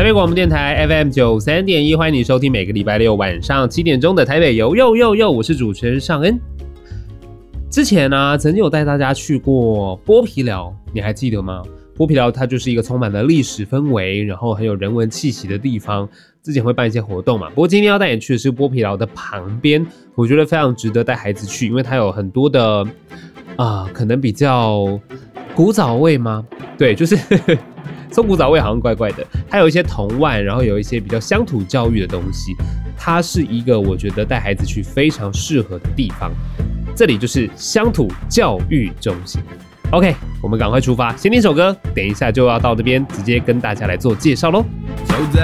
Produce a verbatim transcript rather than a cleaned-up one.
台北广播电台 F M 九十三点一，欢迎你收听每个礼拜六晚上七点钟的台北游又又又，我是主持人尚恩。之前呢、啊，曾经有带大家去过剥皮寮，你还记得吗？剥皮寮它就是一个充满了历史氛围，然后很有人文气息的地方。之前会办一些活动嘛，不过今天要带你去的是剥皮寮的旁边，我觉得非常值得带孩子去，因为它有很多的啊、呃，可能比较古早味吗？对，就是说古早味好像怪怪的，它有一些童玩，然后有一些比较乡土教育的东西，它是一个我觉得带孩子去非常适合的地方。这里就是乡土教育中心。OK， 我们赶快出发，先听首歌，等一下就要到这边直接跟大家来做介绍咯。